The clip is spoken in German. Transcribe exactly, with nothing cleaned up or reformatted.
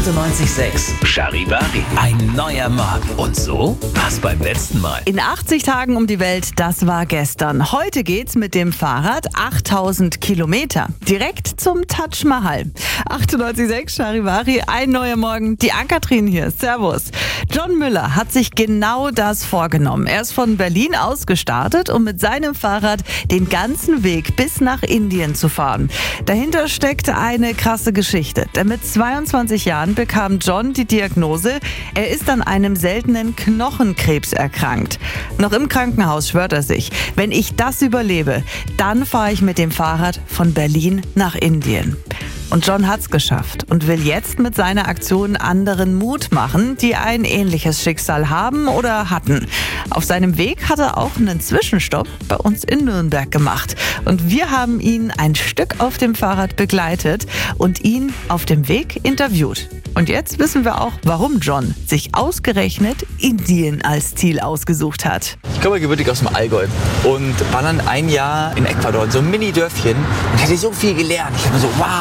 achtundneunzig Komma sechs Charivari. Ein neuer Morgen. Und so war's beim letzten Mal. In achtzig Tagen um die Welt, das war gestern. Heute geht's mit dem Fahrrad achttausend Kilometer. Direkt zum Taj Mahal. achtundneunzig Komma sechs Charivari, ein neuer Morgen. Die Ann-Kathrin hier. Servus. John Müller hat sich genau das vorgenommen. Er ist von Berlin aus gestartet, um mit seinem Fahrrad den ganzen Weg bis nach Indien zu fahren. Dahinter steckt eine krasse Geschichte. Denn mit zweiundzwanzig Jahren bekam John die Diagnose, er ist an einem seltenen Knochenkrebs erkrankt. Noch im Krankenhaus schwört er sich, wenn ich das überlebe, dann fahre ich mit dem Fahrrad von Berlin nach Indien. Und John hat's geschafft und will jetzt mit seiner Aktion anderen Mut machen, die ein ähnliches Schicksal haben oder hatten. Auf seinem Weg hat er auch einen Zwischenstopp bei uns in Nürnberg gemacht. Und wir haben ihn ein Stück auf dem Fahrrad begleitet und ihn auf dem Weg interviewt. Und jetzt wissen wir auch, warum John sich ausgerechnet Indien als Ziel ausgesucht hat. Ich komme gebürtig aus dem Allgäu und war dann ein Jahr in Ecuador, in so einem Mini-Dörfchen und hatte so viel gelernt. Ich habe so, wow,